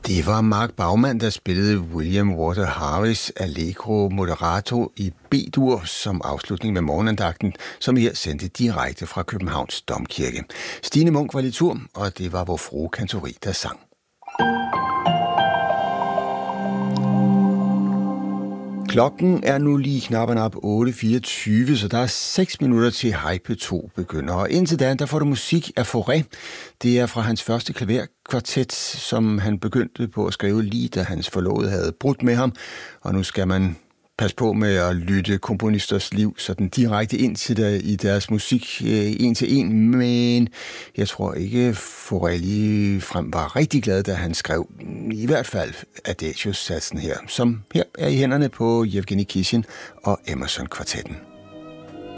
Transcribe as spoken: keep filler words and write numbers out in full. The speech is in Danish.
Det var Mark Baumann, der spillede William Walter Harris Allegro Moderato i B-dur som afslutning med morgenandagten, som her sendte direkte fra Københavns Domkirke. Stine Munk var litur, og det var vor frue kantori, der sang. Klokken er nu lige knappen op otte fireogtyve, så der er seks minutter til Hej P to begynder. Og indtil da, der får du musik af Fauré. Det er fra hans første klaverkvartet, som han begyndte på at skrive lige da hans forlovede havde brudt med ham. Og nu skal man passe på med at lytte komponisters liv sådan direkte ind til der, i deres musik en til en, men jeg tror ikke, Fauré lige frem var rigtig glad, da han skrev i hvert fald Adagio-satsen her, som her er i hænderne på Yevgeny Kissin og Emerson-kvartetten.